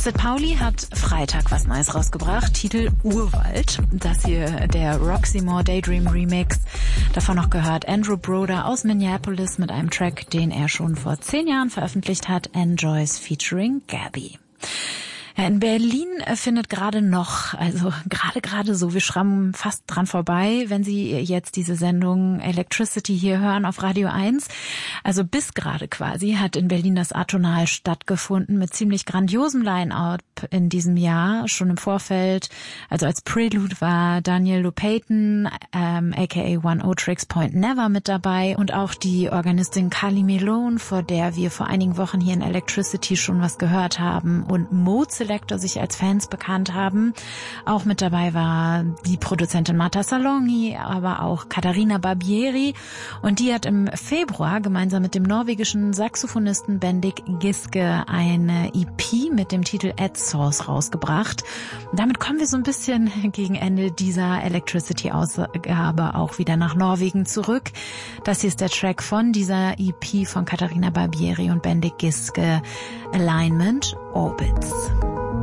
Sid Pauli hat Freitag was Neues rausgebracht, Titel Urwald. Das hier der Roxy Moore Daydream Remix. Davon noch gehört Andrew Broder aus Minneapolis mit einem Track, den er schon vor 10 Jahren veröffentlicht hat, Enjoys featuring Gabby. Ja, in Berlin findet gerade so, wir schrammen fast dran vorbei, wenn Sie jetzt diese Sendung Electricity hier hören auf Radio 1. Also bis gerade quasi hat in Berlin das Atonal stattgefunden mit ziemlich grandiosem Line-Up in diesem Jahr, schon im Vorfeld. Also als Prelude war Daniel Lopayton, aka One O Tricks Point Never mit dabei und auch die Organistin Carly Melone, vor der wir vor einigen Wochen hier in Electricity schon was gehört haben, und Mode Selector sich als Fans bekannt haben. Auch mit dabei war die Produzentin Marta Salongi, aber auch Katharina Barbieri, und die hat im Februar gemeinsam mit dem norwegischen Saxophonisten Bendik Giske eine EP mit dem Titel At Source rausgebracht. Und damit kommen wir so ein bisschen gegen Ende dieser Electricity-Ausgabe auch wieder nach Norwegen zurück. Das hier ist der Track von dieser EP von Katharina Barbieri und Bendik Giske, Alignment Orbits.